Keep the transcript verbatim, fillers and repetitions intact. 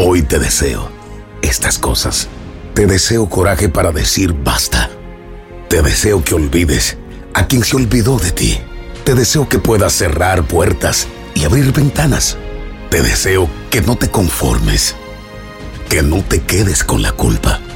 Hoy te deseo estas cosas. Te deseo coraje para decir basta. Te deseo que olvides a quien se olvidó de ti. Te deseo que puedas cerrar puertas y abrir ventanas. Te deseo que no te conformes, que no te quedes con la culpa.